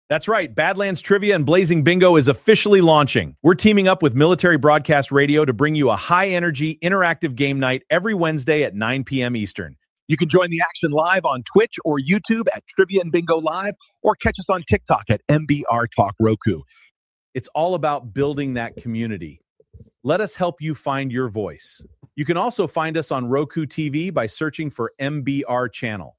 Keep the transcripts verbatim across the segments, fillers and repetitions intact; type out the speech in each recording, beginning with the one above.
That's right. Badlands Trivia and Blazing Bingo is officially launching. We're teaming up with Military Broadcast Radio to bring you a high-energy, interactive game night every Wednesday at nine p.m. Eastern. You can join the action live on Twitch or YouTube at Trivia and Bingo Live, or catch us on TikTok at M B R Talk Roku. It's all about building that community. Let us help you find your voice. You can also find us on Roku T V by searching for M B R Channel.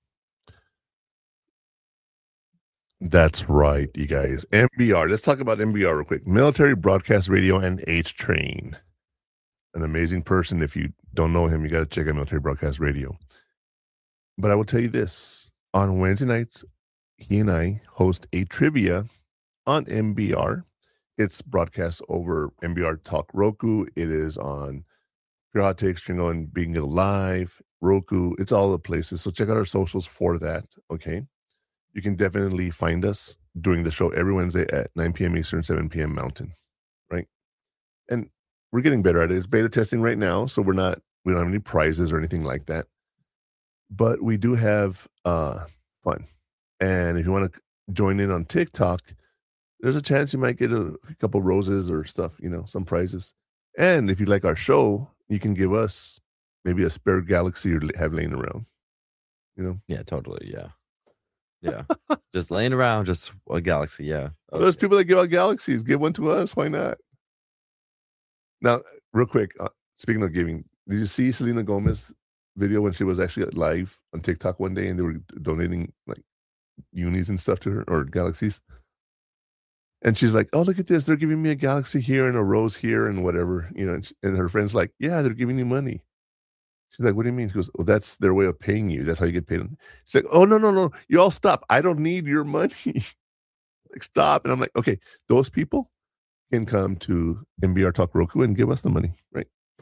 That's right, you guys. M B R. Let's talk about M B R real quick. Military Broadcast Radio and H-Train. An amazing person. If you don't know him, you got to check out Military Broadcast Radio. But I will tell you this. On Wednesday nights, he and I host a trivia on M B R. It's broadcast over M B R Talk Roku. It is on Pure Hot Takes, Stringo, and Bingo Live, Roku. It's all the places. So check out our socials for that, okay? You can definitely find us during the show every Wednesday at nine p.m. Eastern, seven p.m. Mountain, right? And we're getting better at it. It's beta testing right now, so we're not, we don't have any prizes or anything like that. But we do have uh, fun. And if you want to join in on TikTok, there's a chance you might get a, a couple roses or stuff, you know, some prizes. And if you like our show, you can give us maybe a spare galaxy or have laying around, you know? Yeah, totally, yeah. Yeah, just laying around, just a galaxy. Yeah, okay. There's people that give out galaxies. Give one to us. Why not? Now, real quick, uh, speaking of giving, did you see Selena Gomez video when she was actually live on TikTok one day and they were donating like unis and stuff to her, or galaxies? And she's like, "Oh, look at this! They're giving me a galaxy here and a rose here and whatever, you know." And, she, and her friend's like, "Yeah, they're giving you money." She's like, "What do you mean?" She goes, "Well, that's their way of paying you. That's how you get paid." She's like, "Oh, no, no, no. You all stop. I don't need your money." Like, stop. And I'm like, okay, those people can come to M B R Talk Roku and give us the money, right?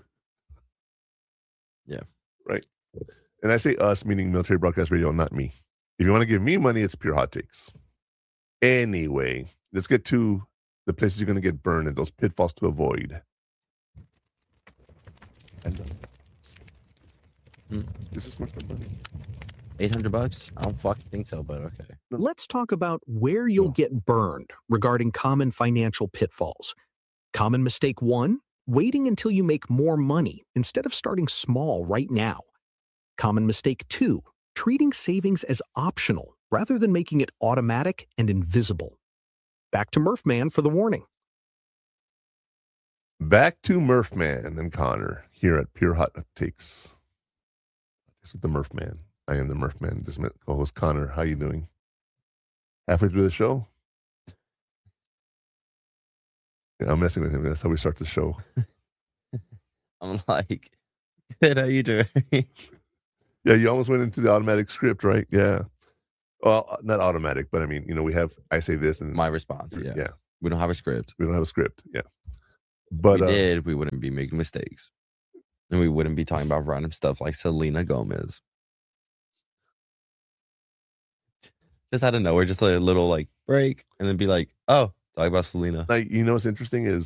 Yeah. Right. And I say us, meaning Military Broadcast Radio, not me. If you want to give me money, it's Pure Hot Takes. Anyway, let's get to the places you're going to get burned and those pitfalls to avoid. And, uh, Hmm. This is worth the money. eight hundred bucks? I don't fucking think so, but okay. Let's talk about where you'll get burned regarding common financial pitfalls. Common mistake one, waiting until you make more money instead of starting small right now. Common mistake two, treating savings as optional rather than making it automatic and invisible. Back to Murphman for the warning. Back to Murphman and Connor here at Pure Hot Takes. This is the Murphman. I am the Murphman. This is my co-host Connor. How you doing? Halfway through the show? Yeah, I'm messing with him. That's how we start the show. I'm like, good, how you doing? Yeah, you almost went into the automatic script, right? Yeah. Well, not automatic, but I mean, you know, we have, I say this and my response. Yeah. Yeah. We don't have a script. We don't have a script. Yeah. But if we uh, did, we wouldn't be making mistakes. And we wouldn't be talking about random stuff like Selena Gomez. Just out of nowhere, just a little like break, and then be like, oh, talk about Selena. Now, you know what's interesting is